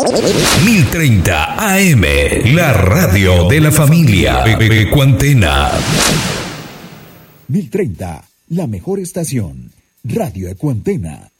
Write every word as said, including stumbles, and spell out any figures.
mil treinta A M, la radio de la familia. Ecuantena. mil treinta, la mejor estación. Radio Ecuantena.